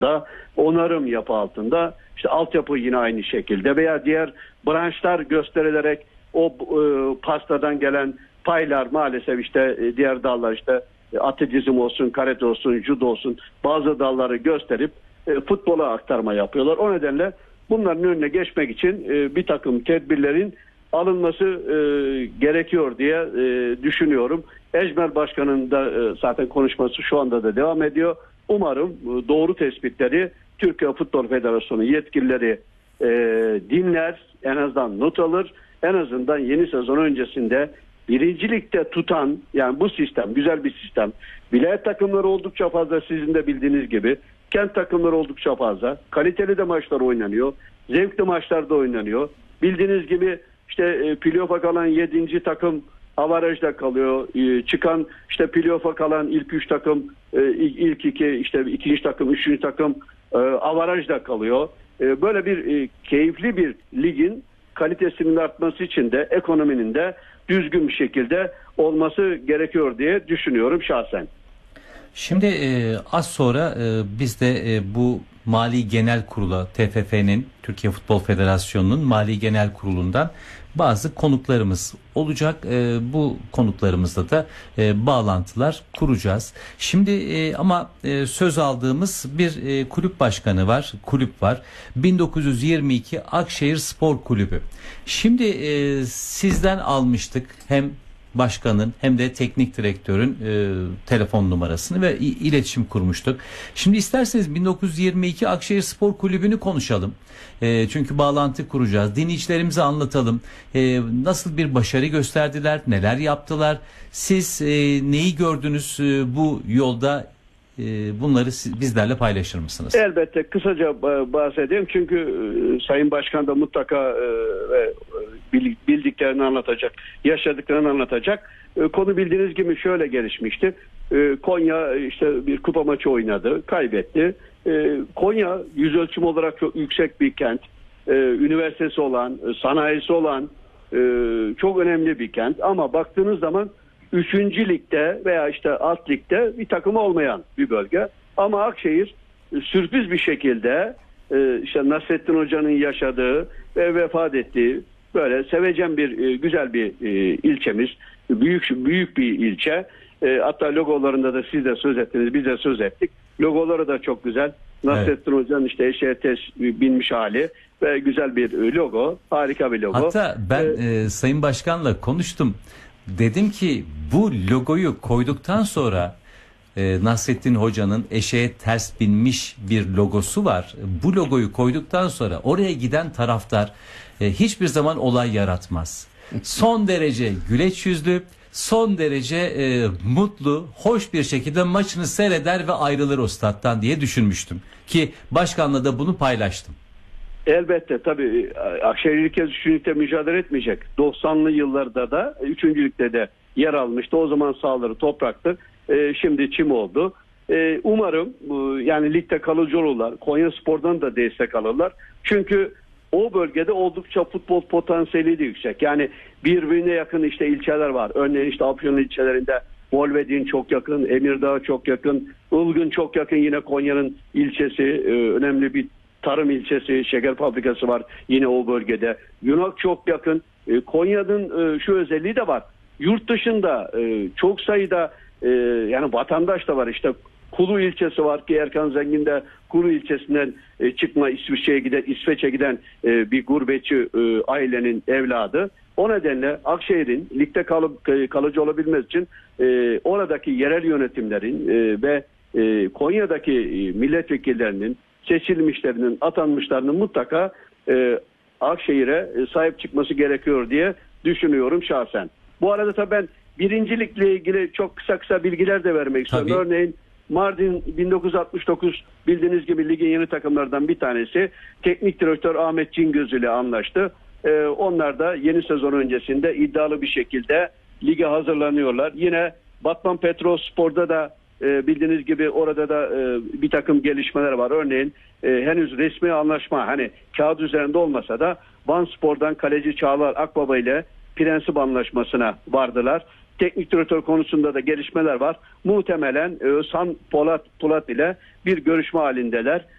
da, onarım yapı altında, işte altyapı yine aynı şekilde veya diğer branşlar gösterilerek o pastadan gelen paylar maalesef işte diğer dallar işte atletizm olsun, karate olsun, judo olsun bazı dalları gösterip futbola aktarma yapıyorlar. O nedenle bunların önüne geçmek için bir takım tedbirlerin alınması gerekiyor diye düşünüyorum. Ejmer Başkanı'nın da zaten konuşması şu anda da devam ediyor. Umarım doğru tespitleri Türkiye Futbol Federasyonu yetkilileri dinler, en azından not alır. En azından yeni sezon öncesinde birincilikte tutan, yani bu sistem güzel bir sistem. Vilayet takımları oldukça fazla, sizin de bildiğiniz gibi. Kent takımları oldukça fazla. Kaliteli de maçlar oynanıyor. Zevkli maçlar da oynanıyor. Bildiğiniz gibi işte playoff'a kalan 7. takım avarajda kalıyor. Çıkan işte playoff'a kalan ilk 3 takım, ilk 2 işte ikinci takım, üçüncü takım avarajda kalıyor. Böyle bir keyifli bir ligin kalitesinin artması için de ekonominin de düzgün bir şekilde olması gerekiyor diye düşünüyorum şahsen. Şimdi az sonra biz de bu Mali Genel Kurulu'na, TFF'nin, Türkiye Futbol Federasyonu'nun Mali Genel Kurulu'ndan bazı konuklarımız olacak. Bu konuklarımızla da bağlantılar kuracağız. Şimdi ama söz aldığımız bir kulüp başkanı var, kulüp var. 1922 Akşehir Spor Kulübü. Şimdi sizden almıştık hem başkanın hem de teknik direktörün telefon numarasını ve iletişim kurmuştuk. Şimdi isterseniz 1922 Akşehir Spor Kulübü'nü konuşalım. Çünkü bağlantı kuracağız. Dinleyicilerimize anlatalım. Nasıl bir başarı gösterdiler, neler yaptılar? Siz neyi gördünüz bu yolda? Bunları bizlerle paylaşır mısınız? Elbette kısaca bahsedeyim çünkü Sayın Başkan da mutlaka bildiklerini anlatacak, yaşadıklarını anlatacak. Konu bildiğiniz gibi şöyle gelişmişti. Konya işte bir kupa maçı oynadı, kaybetti. Konya yüz ölçüm olarak çok yüksek bir kent. Üniversitesi olan, sanayisi olan çok önemli bir kent. Ama baktığınız zaman 3. ligde veya işte alt ligde bir takım olmayan bir bölge. Ama Akşehir sürpriz bir şekilde işte Nasrettin Hoca'nın yaşadığı ve vefat ettiği böyle sevecen bir güzel bir ilçemiz. Büyük bir ilçe. Hatta logolarında da siz de söz ettiniz, biz de söz ettik. Logoları da çok güzel. Nasrettin Hoca'nın işte eşeğe binmiş hali ve güzel bir logo. Harika bir logo. Hatta ben Sayın Başkan'la konuştum. Dedim ki bu logoyu koyduktan sonra Nasrettin Hoca'nın eşeğe ters binmiş bir logosu var. Bu logoyu koyduktan sonra oraya giden taraftar hiçbir zaman olay yaratmaz. Son derece güleç yüzlü, son derece mutlu, hoş bir şekilde maçını seyreder ve ayrılır o stat'tan diye düşünmüştüm. Ki başkanla da bunu paylaştım. Elbette tabii Akşehir ilk kez 3. ligde mücadele etmeyecek. 90'lı yıllarda da 3. ligde de yer almıştı. O zaman sahaları topraktı. Şimdi çim oldu. Umarım yani ligde kalıcı olurlar. Konyaspor'dan da destek alırlar. Çünkü o bölgede oldukça futbol potansiyeli de yüksek. Yani birbirine yakın işte ilçeler var. Örneğin işte Afyon ilçelerinde Volvedin çok yakın, Emirdağ çok yakın, Ilgın çok yakın, yine Konya'nın ilçesi, önemli bir tarım ilçesi, şeker fabrikası var yine o bölgede. Yunak çok yakın. Konya'nın şu özelliği de var. Yurt dışında çok sayıda yani vatandaş da var. İşte Kulu ilçesi var ki Erkan Zengin de Kulu ilçesinden çıkma İsveç'e giden bir gurbetçi ailenin evladı. O nedenle Akşehir'in ligde kalıcı olabilmesi için oradaki yerel yönetimlerin ve Konya'daki milletvekillerinin, seçilmişlerinin, atanmışlarının mutlaka Akşehir'e sahip çıkması gerekiyor diye düşünüyorum şahsen. Bu arada tabii ben birincilikle ilgili çok kısa bilgiler de vermek istiyorum. Tabii. Örneğin Mardin 1969 bildiğiniz gibi ligin yeni takımlardan bir tanesi. Teknik direktör Ahmet Cingöz ile anlaştı. Onlar da yeni sezon öncesinde iddialı bir şekilde lige hazırlanıyorlar. Yine Batman Petrolspor'da da bildiğiniz gibi orada da bir takım gelişmeler var. Örneğin henüz resmi anlaşma hani kağıt üzerinde olmasa da Vanspor'dan kaleci Çağlar Akbaba ile prensip anlaşmasına vardılar. teknik direktör konusunda da gelişmeler var. Muhtemelen Özhan Polat ile bir görüşme halindeler.